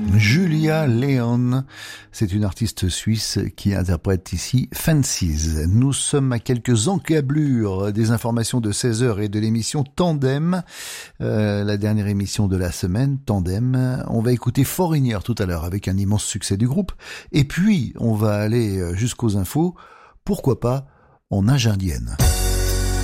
Julia Leon, c'est une artiste suisse qui interprète ici Fancies. Nous sommes à quelques encablures des informations de 16h et de l'émission Tandem, la dernière émission de la semaine, Tandem. On va écouter Foreigner tout à l'heure avec un immense succès du groupe. Et puis, on va aller jusqu'aux infos, pourquoi pas en âge indienne.